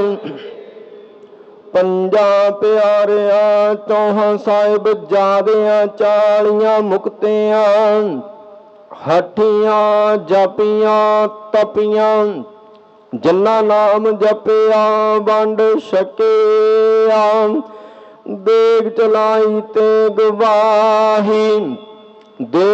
ਪੰਜਾ ਪਿਆਰਿਆਂ ਚੌਹਾਂ ਸਾਹਿਬ ਜਾਦਿਆਂ 40 ਮੁਕਤਿਆਂ ਹੱਠੀਆਂ ਜਪੀਆਂ ਤਪੀਆਂ ਜਿਨ੍ਹਾਂ ਨਾਮ ਜਪਿਆ ਵੰਡ ਛਕਿਆ ਦੇਗ ਚਲਾਈ ਤੇ ਗਵਾਹੀ